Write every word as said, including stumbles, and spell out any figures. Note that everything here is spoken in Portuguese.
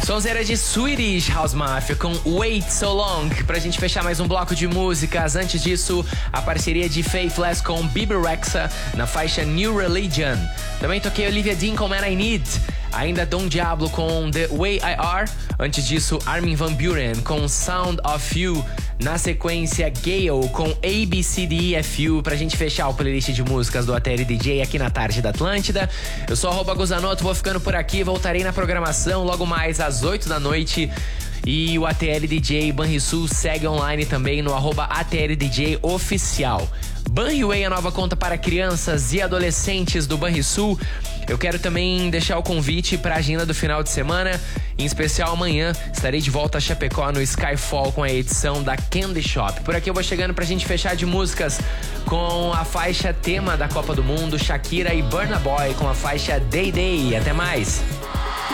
Sonzeira de Swedish House Mafia com Wait So Long, pra gente fechar mais um bloco de músicas. Antes disso, a parceria de Faithless com Bebe Rexha na faixa New Religion. Também toquei Olivia Dean com Man I Need. Ainda Don Diablo com The Way I Are. Antes disso, Armin van Buuren com Sound of You. Na sequência, Gale com A B C D E F U, pra gente fechar o playlist de músicas do A T L D J aqui na tarde da Atlântida. Eu sou arroba Guzanoto, vou ficando por aqui, voltarei na programação logo mais às oito da noite. E o A T L D J Banrisul segue online também no arroba A T L D J Oficial. Banriway, a nova conta para crianças e adolescentes do Banrisul. Eu quero também deixar o convite para a agenda do final de semana. Em especial amanhã estarei de volta a Chapecó no Skyfall com a edição da Candy Shop. Por aqui eu vou chegando pra gente fechar de músicas com a faixa tema da Copa do Mundo, Shakira e Burna Boy com a faixa Day Day. Até mais!